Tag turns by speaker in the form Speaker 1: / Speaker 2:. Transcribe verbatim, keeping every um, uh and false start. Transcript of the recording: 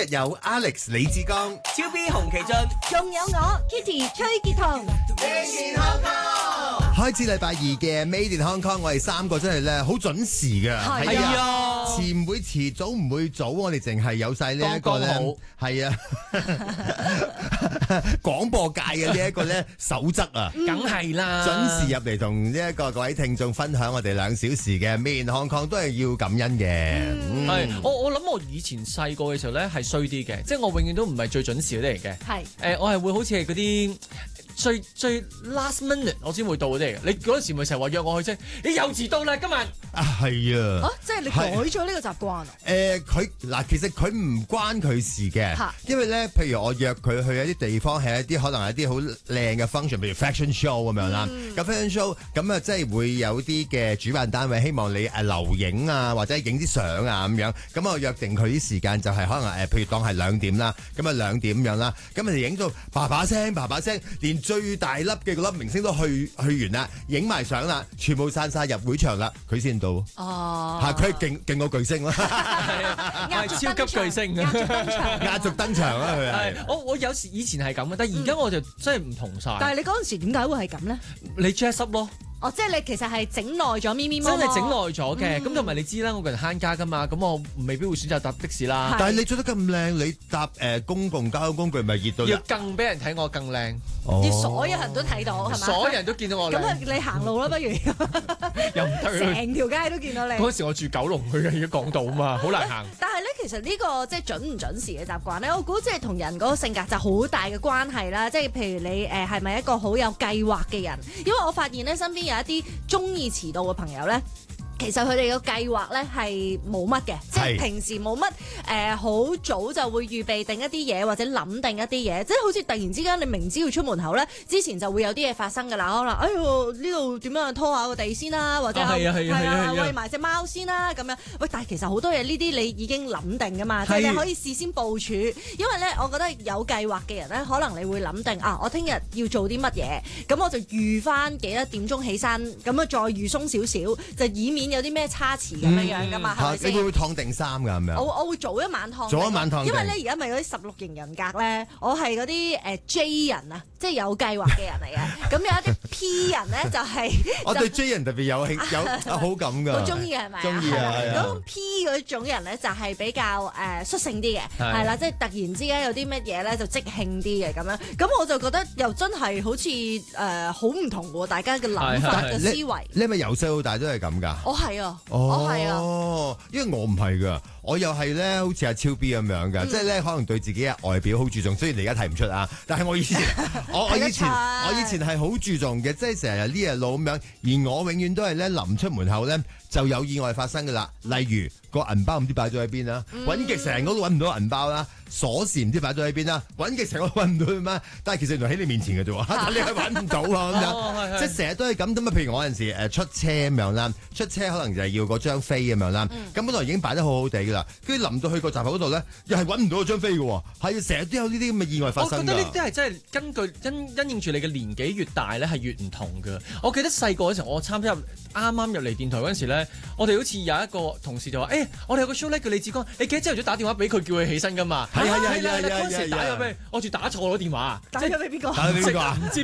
Speaker 1: 有 Alex 李志剛、
Speaker 2: 超 B 洪其俊，
Speaker 3: 仲有我 Kitty 崔潔彤。
Speaker 1: Made in Hong Kong 開始禮拜二嘅 Made in Hong Kong，我哋三個真係咧好準時嘅，
Speaker 2: 係啊，
Speaker 1: 遲唔會遲，早唔會早，我哋淨係有晒呢一個咧，係啊，廣播界嘅呢一個咧守則啊，
Speaker 2: 梗係啦，
Speaker 1: 準時入嚟同呢一個各位聽眾分享我哋兩小時嘅 Made in Hong Kong，都係要感恩嘅。
Speaker 2: 係、嗯、我我諗我以前細個嘅時候咧係衰啲嘅，即係我永遠都唔係最準時嗰啲嚟嘅。係誒、呃，我係會好似係嗰啲。最最 last minute 我先會到嗰啲嘅，你嗰陣時咪成日話約我去啫，你又遲到啦今日。啊
Speaker 1: 係啊，
Speaker 3: 啊即係你改咗呢個習慣啊？
Speaker 1: 誒佢嗱其實佢唔關佢事嘅，因為咧譬如我約佢去一啲地方係一啲可能係一啲好靚嘅 function，譬如 fashion show 咁樣啦。咁 fashion show 咁啊，即係會有啲嘅主辦單位希望你誒留影啊，或者影啲相啊咁樣。咁我約定佢啲時間就係可能誒，譬如當係兩點啦，咁啊兩點咁樣啦。咁啊影到叭叭聲，叭叭聲，連最大粒嘅嗰粒明星都去去完啦，影埋相啦，全部散晒入會場啦，佢先到。哦，係佢係勁勁過巨星咯，
Speaker 2: 係超級巨星，
Speaker 3: 壓軸登場，
Speaker 1: 壓軸登場啦佢係。
Speaker 2: 我我有時以前係咁嘅，但係而家我就真係唔同晒。
Speaker 3: 但係你嗰陣時點解會係咁咧？
Speaker 2: 你 dress up 咯。
Speaker 3: 哦，即係你其實係整耐咗咪咪摸摸，
Speaker 2: 真係整耐咗嘅。咁同埋你知啦，我個人慳家噶嘛，咁我未必會選擇搭的士啦。
Speaker 1: 但係你着得咁靚，你搭誒、呃、公共交通工具咪熱到？
Speaker 2: 要更俾人睇我更靚，
Speaker 3: 哦、要所有人都睇到係嘛？
Speaker 2: 所有人都見到我靚。
Speaker 3: 咁你行路啦，不如
Speaker 2: 又唔得，
Speaker 3: 成條街都見到你。
Speaker 2: 嗰時我住九龍，佢而家港島啊嘛，好難行。
Speaker 3: 但係咧，其實呢、呢個即係準唔準時嘅習慣咧，我估即係同人嗰個性格就好大嘅關係啦。即係譬如你誒係咪一個好有計劃嘅人？因為我發現咧，身邊有一啲中意遲到嘅朋友咧，其實佢哋嘅計劃咧係冇乜嘅，即係平時冇乜誒，好早就會預備定一啲嘢，或者諗定一啲嘢，即係好似突然之間你明知要出門口咧，之前就會有啲嘢發生㗎啦，可能哎呦呢度點樣拖下個地先啦，或者係啊係啊餵埋隻貓先啦咁樣。喂，但係其實好多嘢呢啲你已經諗定㗎嘛，即係你可以事先部署。因為咧，我覺得有計劃嘅人咧，可能你會諗定啊，我聽日要做啲乜嘢，咁我就預翻幾多點鐘起身，咁啊再預鬆少少，就以免有啲咩差池咁樣樣噶嘛，係咪先？
Speaker 1: 你會唔會燙定衫㗎咁樣？
Speaker 3: 我我會早一晚燙。
Speaker 1: 早一晚燙。
Speaker 3: 因為咧而家咪嗰啲十六型人格咧，我係嗰啲誒 J 人啊，即係有計劃嘅人嚟嘅。咁有一啲 P 人咧就係
Speaker 1: 我對 J 人特別有興有好感㗎。
Speaker 3: 好中意係咪？
Speaker 1: 中意啊！
Speaker 3: 咁 P 嗰種人咧就係比較誒率性啲嘅，係啦，即係突然之間有啲乜嘢咧就即興啲嘅咁樣。咁我就覺得又真係好似誒好唔同喎，大家嘅諗法嘅思維。
Speaker 1: 你係咪由細到大都係咁㗎？
Speaker 3: 我係啊。
Speaker 1: 哦，
Speaker 3: 係啊，
Speaker 1: 因為我唔係噶，我又係咧，好似阿超 B 咁樣噶，嗯、即係咧可能對自己嘅外表好注重。雖然你而家睇唔出啊，但係我以前，我我以前，我以前係好注重嘅，即係成日呢日路咁樣。而我永遠都係咧臨出門口咧就有意外發生噶啦，例如個銀包唔知擺咗喺邊啦，揾極成個都揾唔到銀包啦，鎖匙唔知擺咗喺邊啦，揾極成個都揾唔到佢咩？但係其實原來喺你面前嘅啫喎，但你係揾唔到啊咁樣，哦、即係成日都係咁。咁啊，譬如我有陣時誒出車咁樣啦，出車可能就係要嗰張飛咁樣啦，咁、嗯、本來已經擺得好好地噶啦，跟住臨到去個閘口嗰度咧，又係揾唔到嗰張飛嘅喎，係成日都有呢啲咁嘅意外發生。我覺得呢啲係真係根據因因應住你嘅年紀越大咧，係越唔同嘅。我記得細個嗰時候，我參加入啱啱入嚟電台嗰陣時咧，我哋好似有一個同事就話：誒、欸，我哋有個 show 咧叫李志剛，你記得朝頭早打電話俾佢，叫佢起身㗎嘛？係係係係係係係。嗰時打咗俾，我住打錯咗電話。打咗俾邊個？打咗俾邊個啊？唔知。